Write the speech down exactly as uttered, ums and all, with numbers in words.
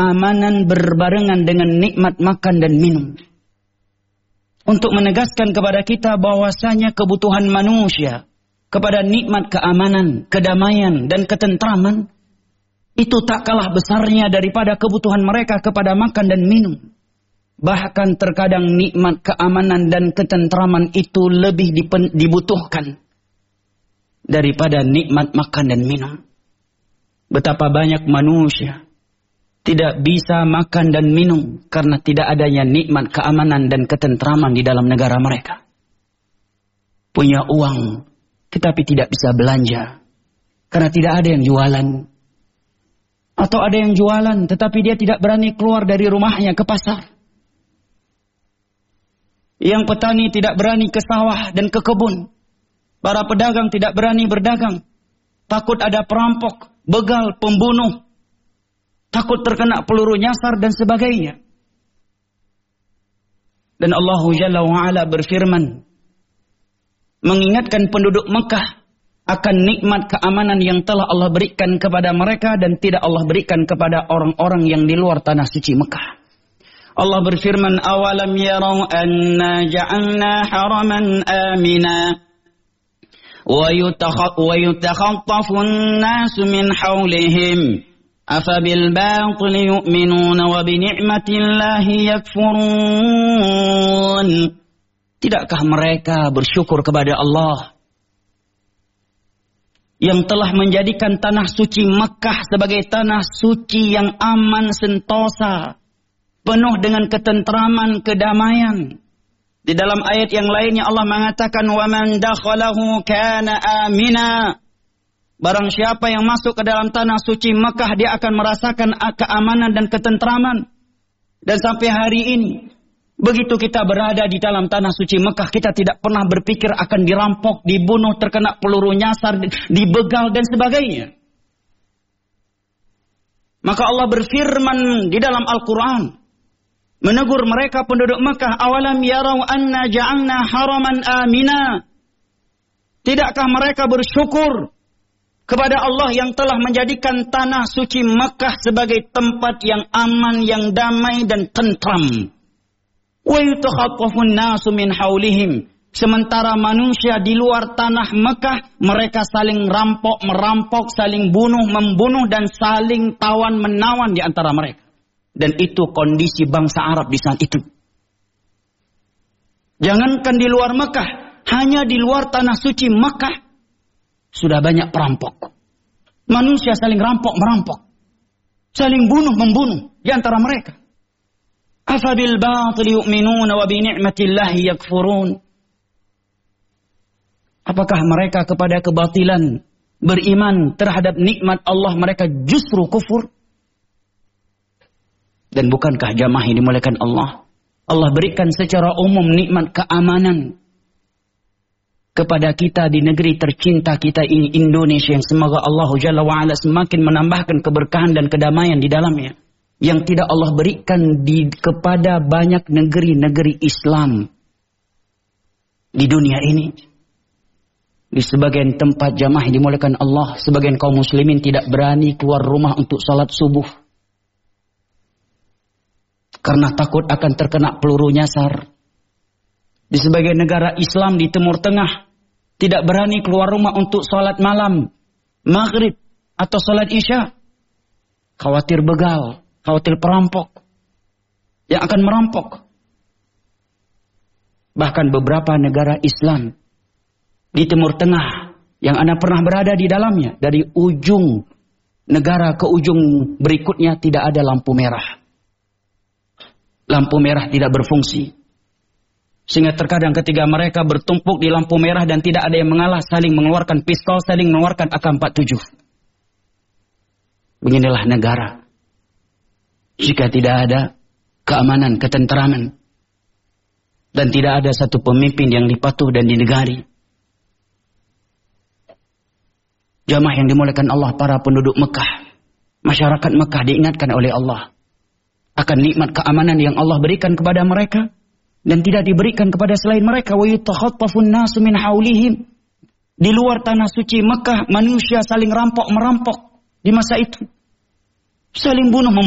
amanan berbarengan dengan nikmat makan dan minum. Untuk menegaskan kepada kita bahwasanya kebutuhan manusia kepada nikmat keamanan, kedamaian, dan ketentraman itu tak kalah besarnya daripada kebutuhan mereka kepada makan dan minum. Bahkan terkadang nikmat keamanan dan ketentraman itu lebih dibutuhkan daripada nikmat makan dan minum. Betapa banyak manusia tidak bisa makan dan minum karena tidak adanya nikmat keamanan dan ketentraman di dalam negara mereka. Punya uang, tetapi tidak bisa belanja karena tidak ada yang jualan. Atau ada yang jualan, tetapi dia tidak berani keluar dari rumahnya ke pasar. Yang petani tidak berani ke sawah dan ke kebun. Para pedagang tidak berani berdagang. Takut ada perampok, begal, pembunuh. Takut terkena peluru nyasar dan sebagainya. Dan Allah Jalla wa'ala berfirman, mengingatkan penduduk Mekah akan nikmat keamanan yang telah Allah berikan kepada mereka dan tidak Allah berikan kepada orang-orang yang di luar tanah suci Mekah. Allah berfirman, awalam yarau anna ja'alna haraman amina wa yutakhattafu an-nasu min hawlihim afabil batil yu'minuna wa bi ni'matillahi yakfurun. Tidakkah mereka bersyukur kepada Allah yang telah menjadikan tanah suci Mekah sebagai tanah suci yang aman sentosa, penuh dengan ketentraman, kedamaian. Di dalam ayat yang lainnya Allah mengatakan, وَمَنْ دَخَلَهُ كَانَ آمِنًا. Barang siapa yang masuk ke dalam tanah suci Mekah, dia akan merasakan keamanan dan ketentraman. Dan sampai hari ini, begitu kita berada di dalam tanah suci Mekah, kita tidak pernah berpikir akan dirampok, dibunuh, terkena peluru nyasar, dibegal, dan sebagainya. Maka Allah berfirman di dalam Al-Quran, menegur mereka penduduk Mekah, awalam yarau anna ja'alna haraman amina. Tidakkah mereka bersyukur kepada Allah yang telah menjadikan tanah suci Mekah sebagai tempat yang aman, yang damai dan tentram. Wa yutakhattafun nasu min haulihim. Sementara manusia di luar tanah Mekah, mereka saling rampok, merampok, saling bunuh, membunuh, dan saling tawan menawan di antara mereka. Dan itu kondisi bangsa Arab di saat itu. Jangankan di luar Mekah, hanya di luar tanah suci Mekah sudah banyak perampok. Manusia saling rampok, merampok. Saling bunuh, membunuh di antara mereka. Afabil batil yu'minuna wa bi ni'matillahi yakfurun. Apakah mereka kepada kebatilan beriman terhadap nikmat Allah mereka justru kufur? Dan bukankah jamaah yang dimuliakan Allah, Allah berikan secara umum nikmat keamanan kepada kita di negeri tercinta kita ini, Indonesia, yang semoga Allah Jalla wa'ala semakin menambahkan keberkahan dan kedamaian di dalamnya, yang tidak Allah berikan di, kepada banyak negeri-negeri Islam di dunia ini. Di sebagian tempat jamaah yang dimuliakan Allah, sebagian kaum muslimin tidak berani keluar rumah untuk salat subuh karena takut akan terkena peluru nyasar. Di sebagian negara Islam di Timur Tengah tidak berani keluar rumah untuk salat malam, maghrib, atau salat isya. Khawatir begal, khawatir perampok yang akan merampok. Bahkan beberapa negara Islam di Timur Tengah yang Anda pernah berada di dalamnya, dari ujung negara ke ujung berikutnya tidak ada lampu merah. Lampu merah tidak berfungsi. Sehingga terkadang ketika mereka bertumpuk di lampu merah dan tidak ada yang mengalah, saling mengeluarkan pistol, saling mengeluarkan A K empat puluh tujuh. Beginilah negara jika tidak ada keamanan, ketenteraman, dan tidak ada satu pemimpin yang dipatuh dan dinegari. Jamaah yang dimuliakan Allah, para penduduk Mekah, masyarakat Mekah diingatkan oleh Allah akan nikmat keamanan yang Allah berikan kepada mereka dan tidak diberikan kepada selain mereka. Wa yutakhattafun nasu min haulihim. Di luar tanah suci Mekah, manusia saling rampok merampok di masa itu, saling bunuh.